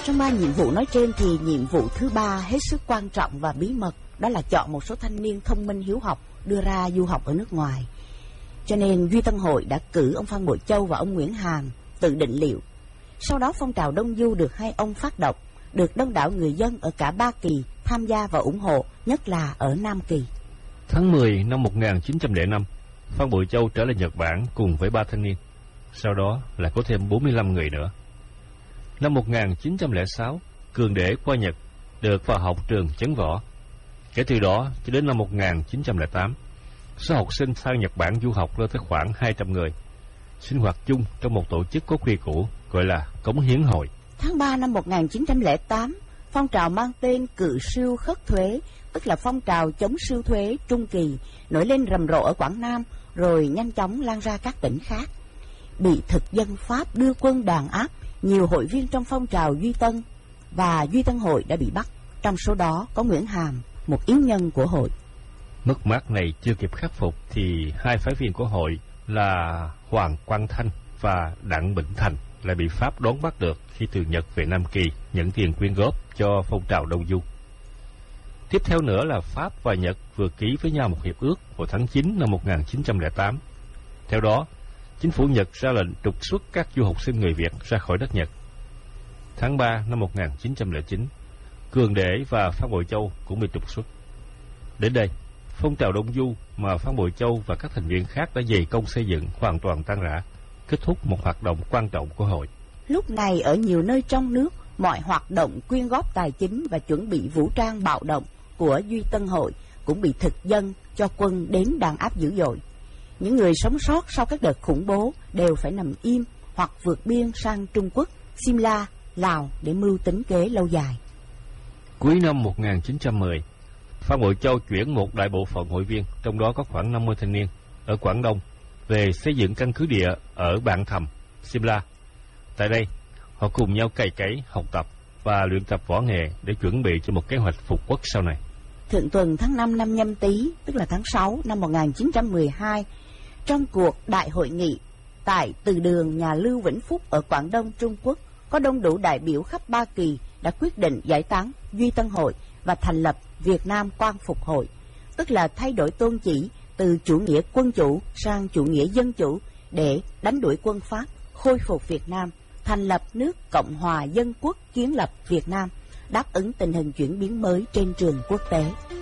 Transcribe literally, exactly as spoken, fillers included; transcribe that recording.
Trong ba nhiệm vụ nói trên thì nhiệm vụ thứ ba hết sức quan trọng và bí mật, đó là chọn một số thanh niên thông minh hiếu học đưa ra du học ở nước ngoài. Cho nên Duy Tân Hội đã cử ông Phan Bội Châu và ông Nguyễn Hàm tự định liệu. Sau đó phong trào Đông Du được hai ông phát động, được đông đảo người dân ở cả ba kỳ tham gia và ủng hộ, nhất là ở Nam Kỳ. Tháng mười năm một nghìn chín trăm lẻ năm, Phan Bội Châu trở lại Nhật Bản cùng với ba thanh niên. Sau đó lại có thêm bốn mươi lăm người nữa. Năm một nghìn chín trăm lẻ sáu, Cường Để qua Nhật, được vào học trường Chấn Võ. Kể từ đó cho đến năm một nghìn chín trăm lẻ tám, số học sinh sang Nhật Bản du học lên tới khoảng hai trăm người, sinh hoạt chung trong một tổ chức có quy củ gọi là Cống Hiến Hội. Tháng ba năm một nghìn chín trăm lẻ tám, phong trào mang tên Cự Sưu Khất Thuế, tức là phong trào chống sưu thuế Trung Kỳ, nổi lên rầm rộ ở Quảng Nam, rồi nhanh chóng lan ra các tỉnh khác. Bị thực dân Pháp đưa quân đàn áp, nhiều hội viên trong phong trào Duy Tân và Duy Tân Hội đã bị bắt, trong số đó có Nguyễn Hàm, một yến nhân của hội. Mất mát này chưa kịp khắc phục thì hai phái viên của hội là Hoàng Quang Thanh và Đặng Bỉnh Thành lại bị Pháp đón bắt được khi từ Nhật về Nam Kỳ nhận tiền quyên góp cho phong trào Đông Du. Tiếp theo nữa là Pháp và Nhật vừa ký với nhau một hiệp ước vào tháng chín năm một nghìn chín trăm lẻ tám. Theo đó, chính phủ Nhật ra lệnh trục xuất các du học sinh người Việt ra khỏi đất Nhật. Tháng ba năm một nghìn chín trăm lẻ chín, Cường Để và Phan Bội Châu cũng bị trục xuất. Đến đây, phong trào Đông Du mà Phan Bội Châu và các thành viên khác đã dày công xây dựng hoàn toàn tan rã, kết thúc một hoạt động quan trọng của hội. Lúc này ở nhiều nơi trong nước, mọi hoạt động quyên góp tài chính và chuẩn bị vũ trang bạo động của Duy Tân Hội cũng bị thực dân cho quân đến đàn áp dữ dội. Những người sống sót sau các đợt khủng bố đều phải nằm im hoặc vượt biên sang Trung Quốc, Simla, Lào để mưu tính kế lâu dài. Cuối năm một nghìn chín trăm mười, Phan Bội Châu chuyển một đại bộ phận hội viên, trong đó có khoảng năm mươi thanh niên, ở Quảng Đông, về xây dựng căn cứ địa ở Bạn Thầm, Simla. Tại đây, họ cùng nhau cày cấy, học tập và luyện tập võ nghệ để chuẩn bị cho một kế hoạch phục quốc sau này. Thượng tuần tháng năm năm Nhâm Tý, tức là tháng sáu năm một nghìn chín trăm mười hai, trong cuộc đại hội nghị tại từ đường nhà Lưu Vĩnh Phúc ở Quảng Đông, Trung Quốc, có đông đủ đại biểu khắp Ba Kỳ đã quyết định giải tán Duy Tân Hội và thành lập Việt Nam Quang Phục Hội, tức là thay đổi tôn chỉ từ chủ nghĩa quân chủ sang chủ nghĩa dân chủ để đánh đuổi quân Pháp, khôi phục Việt Nam, thành lập nước Cộng hòa Dân quốc kiến lập Việt Nam, đáp ứng tình hình chuyển biến mới trên trường quốc tế.